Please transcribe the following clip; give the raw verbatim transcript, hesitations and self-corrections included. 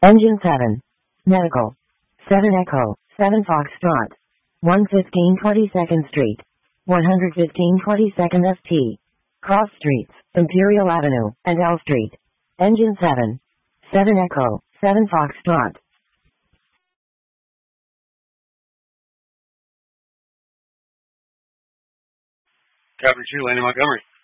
Engine seven. Medical. seven Echo, seven Foxtrot. one fifteen twenty-second Street. one fifteen twenty-second S T. Cross Streets, Imperial Avenue, and L Street. Engine seven. seven Echo, seven Foxtrot. Captain two, landing Montgomery.